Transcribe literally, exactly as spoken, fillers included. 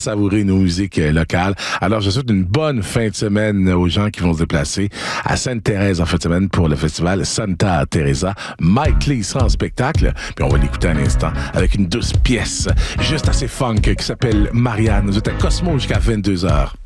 savourer nos musiques euh, locales. Alors, je souhaite une bonne fin de semaine aux gens qui vont se déplacer à Sainte-Thérèse en fin de semaine pour le festival Santa Teresa. Mike Lee sera en spectacle, puis on va l'écouter un instant avec une douce pièce juste assez funk qui s'appelle Marianne. Vous êtes à Cosmo jusqu'à vingt-deux heures.